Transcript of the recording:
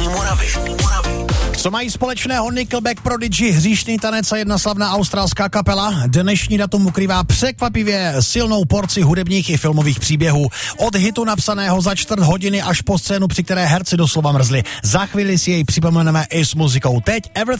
Jižní Moravy. Co mají společného Nickelback, Prodigy, Hříšný tanec a jedna slavná australská kapela? Dnešní datum ukrývá překvapivě silnou porci hudebních i filmových příběhů. Od hitu napsaného za 4 hodiny až po scénu, při které herci doslova mrzli. Za chvíli si jej připomeneme i s muzikou. Teď